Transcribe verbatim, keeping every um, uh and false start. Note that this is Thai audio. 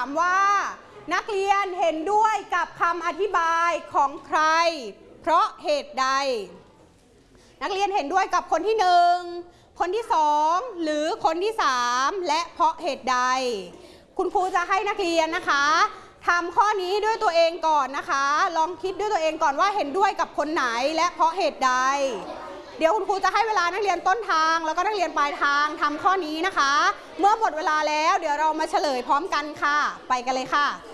ามว่านักเรียนเห็นด้วยกับคำอธิบายของใครเพราะเหตุใดนักเรียนเห็นด้วยกับคนที่หนึ่งคนที่สองหรือคนที่สามและเพราะเหตุใดคุณครูจะให้นักเรียนนะคะทำข้อนี้ด้วยตัวเองก่อนนะคะลองคิดด้วยตัวเองก่อนว่าเห็นด้วยกับคนไหนและเพราะเหตุใดเดี๋ยวคุณครูจะให้เวลานักเรียนต้นทางแล้วก็นักเรียนปลายทางทำข้อนี้นะคะเมื่อหมดเวลาแล้วเดี๋ยวเรามาเฉลยพร้อมกันค่ะไปกันเลยค่ะ